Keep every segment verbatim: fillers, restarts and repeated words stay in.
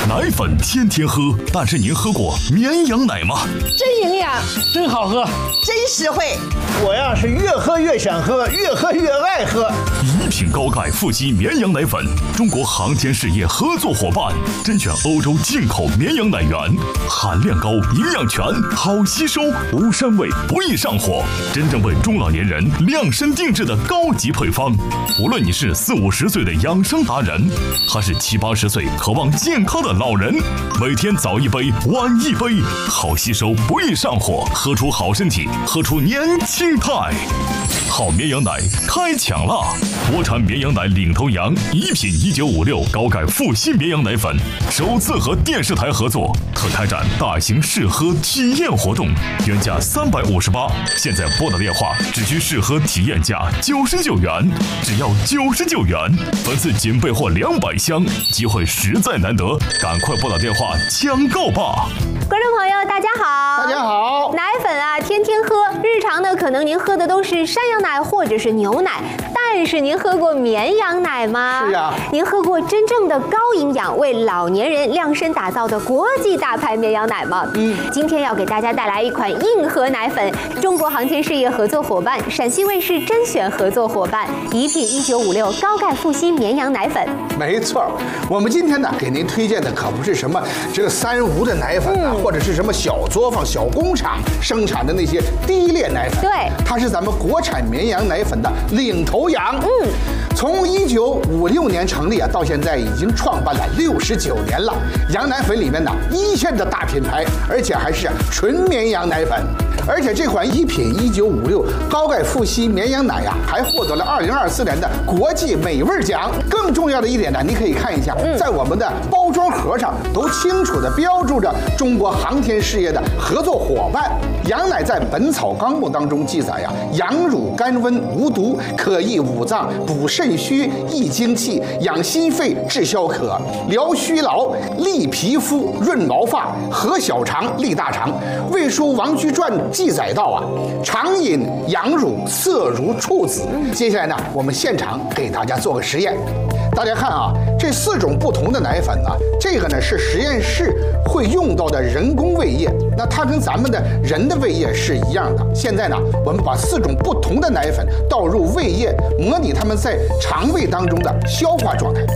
奶粉天天喝，但是您喝过绵羊奶吗？ 真营养， 真好喝， 真实惠。 我呀是越喝越想喝，越喝越爱喝。 一品高钙富硒绵羊奶粉，中国航天事业合作伙伴，甄选欧洲进口绵羊奶源，含量高，营养全，好吸收，无膻味，不易上火，真正为中老年人量身定制的高级配方。无论你是四五十岁的养生达人，还是七八十岁渴望健康的老人，每天早一杯，晚一杯，好吸收，不易上火，喝出好身体，喝出年轻态。好绵羊奶开抢啦！国产绵羊奶领头羊，一品一九五六高钙富硒绵羊奶粉，首次和电视台合作，特开展大型试喝体验活动，原价三百五十八，现在拨打电话只需试喝体验价九十九元，只要九十九元，本次仅备货两百箱，机会实在难得，赶快拨打电话抢购吧！ 观众朋友，大家好， 大家好。 奶粉啊，天天喝，日常呢，可能您喝的都是山羊奶或者是牛奶，但是您喝过绵羊奶吗？ 是呀。 您喝过真正的高营养、为老年人量身打造的国际大牌绵羊奶吗？嗯。今天要给大家带来一款硬核奶粉，中国航天事业合作伙伴，陕西卫视甄选合作伙伴，一品一九五六高钙富硒绵羊奶粉。 没错，我们今天呢给您推荐的可不是什么这个三无的奶粉啊。嗯，或者是什么小作坊、小工厂生产的那些低劣奶粉， 对， 它是咱们国产绵羊奶粉的领头羊。嗯，从一九五六年成立啊，到现在已经创办了六十九年了。羊奶粉里面的一线的大品牌，而且还是纯绵羊奶粉。而且这款一品一九五六高钙富硒绵羊奶呀、啊，还获得了二零二四年的国际美味奖。更重要的一点呢，你可以看一下，在我们的包装盒上都清楚地标注着中国航天事业的合作伙伴。羊奶在《本草纲目》当中记载呀、啊，羊乳甘温无毒，可益五脏，补肾虚，益精气，养心肺，治消渴，疗虚劳，利皮肤，润毛发，和小肠，利大肠。《魏书·王居传》记载到啊，常饮羊乳，色如处子。接下来呢，我们现场给大家做个实验。大家看啊，这四种不同的奶粉呢，这个呢是实验室会用到的人工胃液，那它跟咱们的人的胃液是一样的。现在呢，我们把四种不同的奶粉倒入胃液，模拟它们在肠胃当中的消化状态。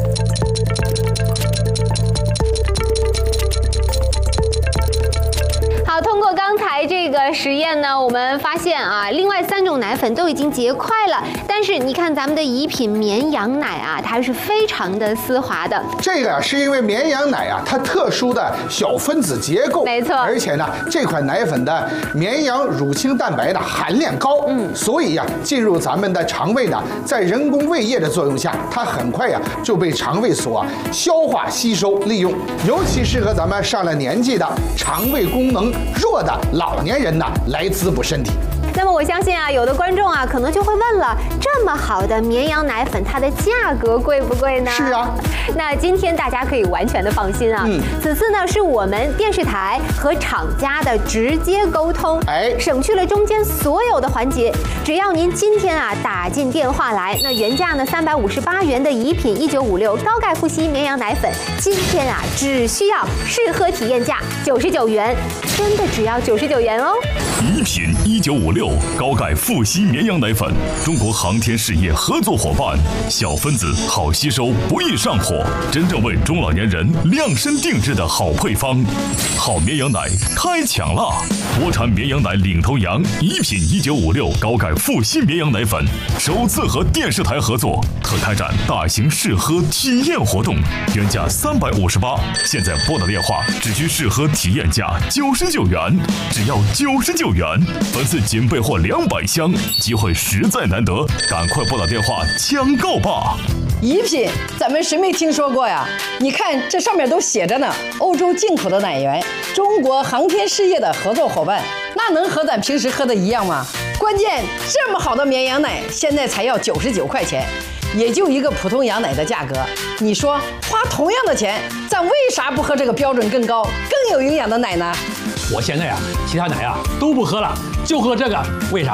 好，通过刚才这个实验呢，我们发现啊，另外三种奶粉都已经结块了，但是你看咱们的一品绵羊奶啊，它是非常的丝滑的。 这个啊，是因为绵羊奶啊，它特殊的小分子结构， 没错。 而且呢，这款奶粉的绵羊乳清蛋白的含量高，嗯，所以呀、啊，进入咱们的肠胃呢，在人工胃液的作用下，它很快呀、啊、就被肠胃所、啊、消化吸收利用，尤其适合咱们上了年纪的肠胃功能弱的老年人呢来滋补身体。 那么我相信啊，有的观众啊可能就会问了，这么好的绵羊奶粉，它的价格贵不贵呢？ 是啊。 那今天大家可以完全的放心啊，嗯，此次呢是我们电视台和厂家的直接沟通，哎，省去了中间所有的环节。只要您今天啊打进电话来，那原价呢三百五十八元的一品一九五六高钙富硒绵羊奶粉，今天啊只需要试喝体验价九十九元，真的只要九十九元哦。 一品一九五六高钙富硒绵羊奶粉，中国航天事业合作伙伴，小分子好吸收，不易上火，真正为中老年人量身定制的好配方。好绵羊奶开抢啦！国产绵羊奶领头羊，一品一九五六高钙富硒绵羊奶粉，首次和电视台合作，特开展大型试喝体验活动，原价三百五十八，现在拨打电话只需试喝体验价九十九元，只要九十九元，本次仅备货两百箱，机会实在难得，赶快拨打电话抢购吧！ 一品，咱们谁没听说过呀？你看这上面都写着呢，欧洲进口的奶源，中国航天事业的合作伙伴，那能和咱平时喝的一样吗？关键这么好的绵羊奶，现在才要九十九块钱，也就一个普通羊奶的价格。你说花同样的钱，咱为啥不喝这个标准更高、更有营养的奶呢？ 我现在呀、啊，其他奶呀、啊、都不喝了，就喝这个，为啥？